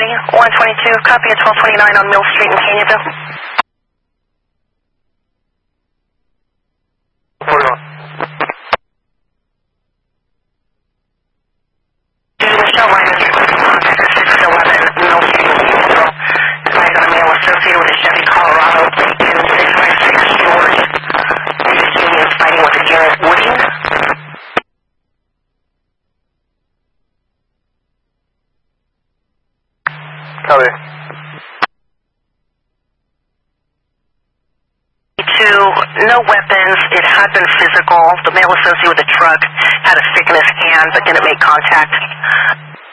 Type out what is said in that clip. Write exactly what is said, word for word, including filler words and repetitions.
one twenty-two, copy at twelve twenty-nine on Mill Street in Canyonville. forty-one. Michelle Wyman, six eleven Mill Street in Canyonville. Advised on a male associated with a Chevy Colorado, in six five six George. Davis Union fighting with a Garrett Wooding. Copy. Two, no weapons. It had been physical. The male associate with the truck had a stick in his hand but didn't make contact.